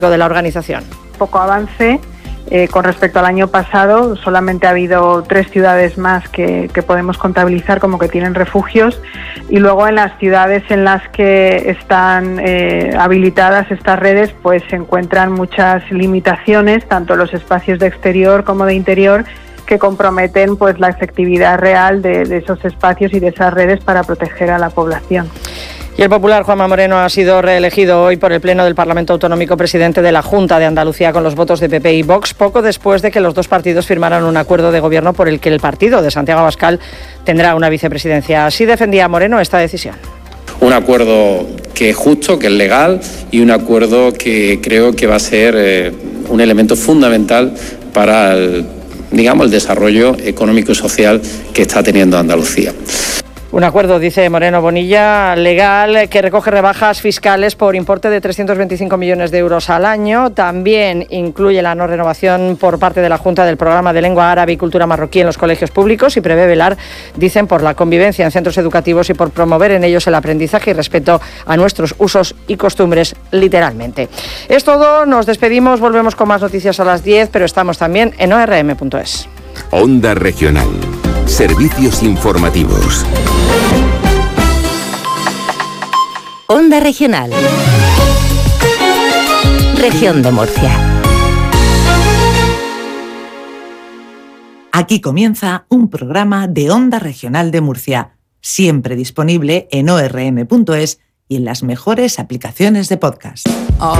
de la organización. Poco avance. Con respecto al año pasado, solamente ha habido 3 ciudades más que podemos contabilizar como que tienen refugios, y luego en las ciudades en las que están habilitadas estas redes, pues se encuentran muchas limitaciones, tanto en los espacios de exterior como de interior, que comprometen pues la efectividad real de esos espacios y de esas redes para proteger a la población. Y el popular Juanma Moreno ha sido reelegido hoy por el Pleno del Parlamento Autonómico presidente de la Junta de Andalucía con los votos de PP y Vox, poco después de que los dos partidos firmaran un acuerdo de gobierno por el que el partido de Santiago Abascal tendrá una vicepresidencia. Así defendía Moreno esta decisión. Un acuerdo que es justo, que es legal, y un acuerdo que creo que va a ser un elemento fundamental para el desarrollo económico y social que está teniendo Andalucía. Un acuerdo, dice Moreno Bonilla, legal, que recoge rebajas fiscales por importe de 325 millones de euros al año. También incluye la no renovación por parte de la Junta del programa de lengua árabe y cultura marroquí en los colegios públicos y prevé velar, dicen, por la convivencia en centros educativos y por promover en ellos el aprendizaje y respeto a nuestros usos y costumbres, literalmente. Es todo, nos despedimos, volvemos con más noticias a las 10, pero estamos también en ORM.es. Onda Regional. Servicios informativos. Onda Regional. Región de Murcia. Aquí comienza un programa de Onda Regional de Murcia, siempre disponible en orm.es y en las mejores aplicaciones de podcast.